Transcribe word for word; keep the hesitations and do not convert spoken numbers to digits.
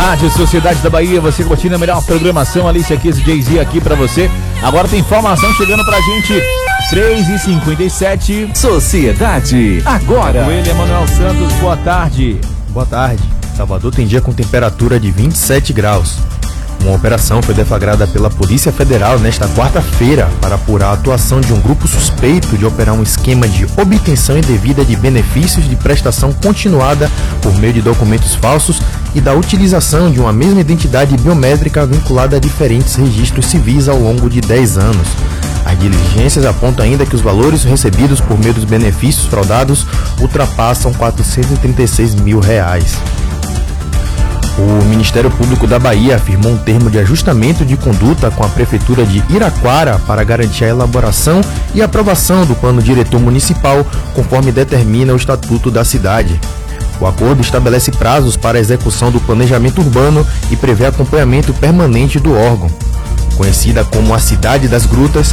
Rádio Sociedade da Bahia, você curtindo a melhor programação. Alicia Keys, Jay-Z aqui pra você. Agora tem informação chegando pra gente. três e cinquenta e sete. Sociedade, agora. O William Manuel Santos, boa tarde. Boa tarde. Salvador tem dia com temperatura de vinte e sete graus. Uma operação foi deflagrada pela Polícia Federal nesta quarta-feira para apurar a atuação de um grupo suspeito de operar um esquema de obtenção indevida de benefícios de prestação continuada por meio de documentos falsos e da utilização de uma mesma identidade biométrica vinculada a diferentes registros civis ao longo de dez anos. As diligências apontam ainda que os valores recebidos por meio dos benefícios fraudados ultrapassam quatrocentos e trinta e seis mil reais. O Ministério Público da Bahia afirmou um termo de ajustamento de conduta com a Prefeitura de Iraquara para garantir a elaboração e aprovação do plano diretor municipal, conforme determina o Estatuto da cidade. O acordo estabelece prazos para a execução do planejamento urbano e prevê acompanhamento permanente do órgão. Conhecida como a Cidade das Grutas,